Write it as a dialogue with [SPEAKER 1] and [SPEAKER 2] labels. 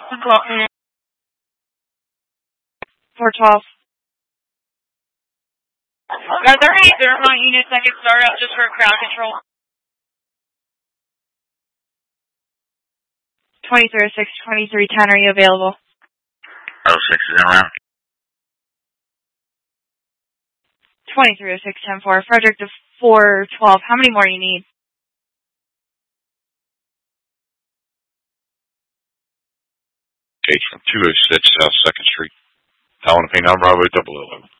[SPEAKER 1] 412. Are there any Thermont units I can start up just for crowd control? 2306, 2310, are you available?
[SPEAKER 2] 06 is around.
[SPEAKER 1] 2306, 10-4. Frederick to 412. How many more do you need?
[SPEAKER 3] Gage from 206 South 2nd Street. Talent P9 Bravo 011.